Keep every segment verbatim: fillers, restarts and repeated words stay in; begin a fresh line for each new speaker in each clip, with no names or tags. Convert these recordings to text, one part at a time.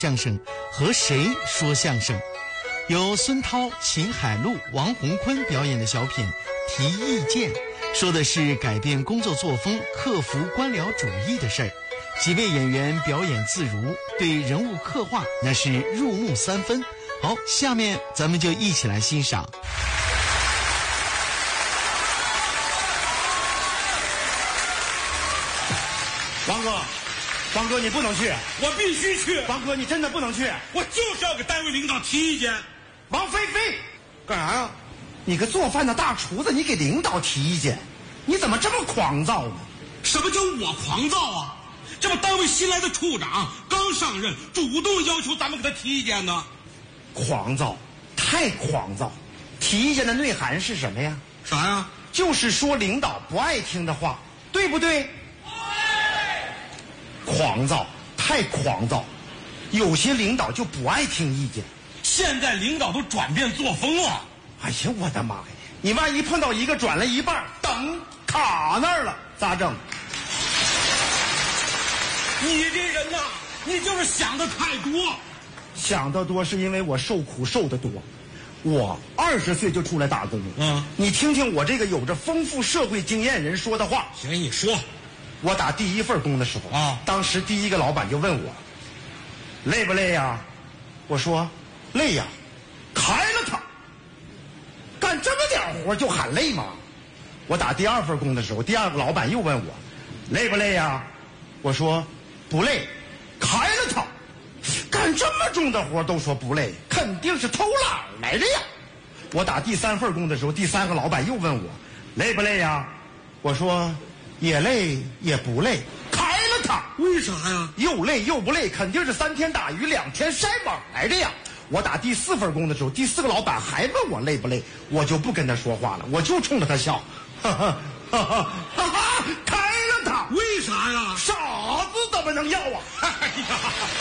相声和谁说相声，由孙涛、秦海璐、王洪坤表演的小品《提意见》，说的是改变工作作风、克服官僚主义的事儿。几位演员表演自如，对人物刻画那是入木三分。好，下面咱们就一起来欣赏。
王哥，王哥，你不能去，
我必须去。
王哥，你真的不能去，
我就是要给单位领导提意见。
王菲菲，干啥呀？你个做饭的大厨子，你给领导提意见，你怎么这么狂躁呢？
什么叫我狂躁啊？这不单位新来的处长刚上任，主动要求咱们给他提意见呢。
狂躁，太狂躁！提意见的内涵是什么呀？
啥呀？
就是说领导不爱听的话，对不对？狂躁，太狂躁！有些领导就不爱听意见。
现在领导都转变作风了。
哎呀，我的妈呀！你万一碰到一个转了一半，等卡那儿了，咋整？
你这人呐，你就是想的太多。
想得多是因为我受苦受得多。我二十岁就出来打工，
嗯，
你听听我这个有着丰富社会经验人说的话。
行，你说。
我打第一份工的时候
啊，
当时第一个老板就问我，累不累呀？我说累呀，开了他。干这么点活就喊累吗？我打第二份工的时候，第二个老板又问我，累不累呀？我说不累，开了他。干这么重的活都说不累，肯定是偷懒来的呀。我打第三份工的时候，第三个老板又问我，累不累呀？我说也累也不累，开了他。
为啥呀？
又累又不累，肯定是三天打鱼两天晒网来的呀。我打第四份工的时候，第四个老板还问我累不累，我就不跟他说话了，我就冲着他笑，哈哈哈哈哈哈，开了他。
为啥呀？
傻子怎么能要啊？
哎呀，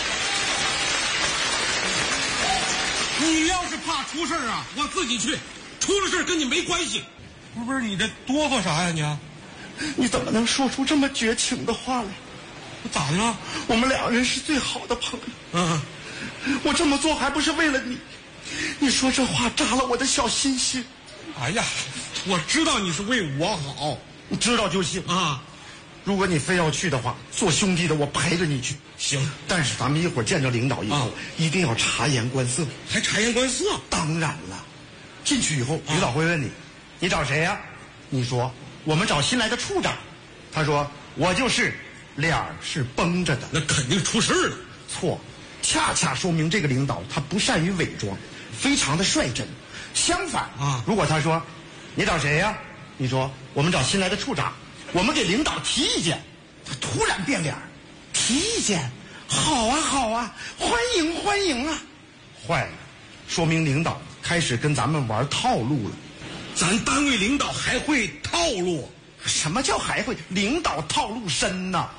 你要是怕出事啊，我自己去，出了事跟你没关系。不是不是，你这哆嗦啥呀你？
你怎么能说出这么绝情的话来？
咋的了？
我们两人是最好的朋友。
嗯，
我这么做还不是为了你？你说这话扎了我的小心心。
哎呀，我知道你是为我好，
你知道就行
啊。
如果你非要去的话，做兄弟的我陪着你去。
行，
但是咱们一会儿见着领导以后，啊、一定要察言观色。
还察言观色？
当然了，进去以后，领导会问你，啊、你找谁呀、啊？你说我们找新来的处长。他说我就是，脸儿是绷着的。
那肯定出事了。
错，恰恰说明这个领导他不善于伪装，非常的率真。相反
啊，
如果他说你找谁呀？你说我们找新来的处长，我们给领导提意见。他突然变脸，提意见，好啊好啊，欢迎欢迎啊。坏了，说明领导开始跟咱们玩套路了。
咱单位领导还会套路？
什么叫还会？领导套路深呐。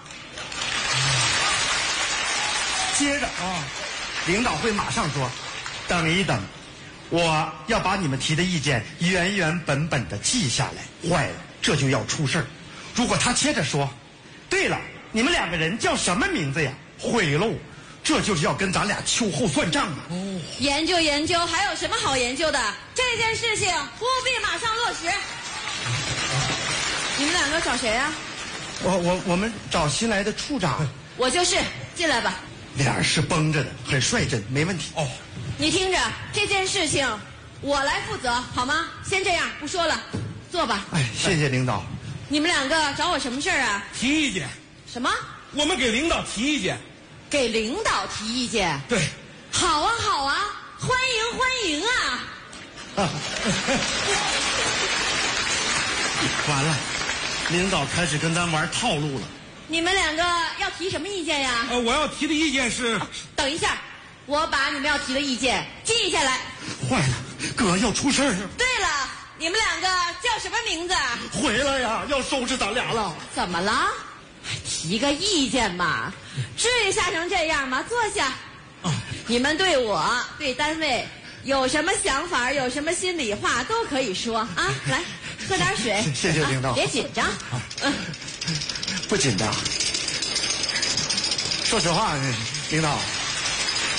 接着啊，领导会马上说，等一等，我要把你们提的意见原原本本的记下来。坏了，这就要出事儿。如果他接着说，对了，你们两个人叫什么名字呀？毁喽，这就是要跟咱俩秋后算账啊。
哦，研究研究，还有什么好研究的？这件事情务必马上落实。你们两个找谁啊？
我我我们找新来的处长。
我就是，进来吧。
脸是绷着的，很率真，没问题。
哦，
你听着，这件事情我来负责，好吗？先这样，不说了，坐吧。
哎，谢谢领导。
你们两个找我什么事儿啊？
提意见。
什么？
我们给领导提意见。
给领导提意见？
对。
好啊好啊，欢迎欢迎啊！啊
完了，领导开始跟咱玩套路了。
你们两个要提什么意见呀？
呃，我要提的意见是、
哦……等一下，我把你们要提的意见记下来。
坏了，哥要出事儿。
对了，你们两个叫什么名字？
回来呀，要收拾咱俩了。
怎么了？提个意见嘛，至于吓成这样吗？坐下。
啊，
你们对我、对单位有什么想法、有什么心里话都可以说啊！来，喝点水。
谢谢领导。
啊、别紧张。嗯。
不紧张。说实话，领导，